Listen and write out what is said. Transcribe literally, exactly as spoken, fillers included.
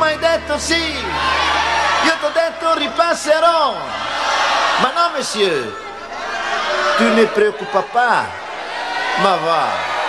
mi hai detto sì, io ti ho detto ripasserò. Ma no, monsieur, tu ne preoccupa pas, ma va.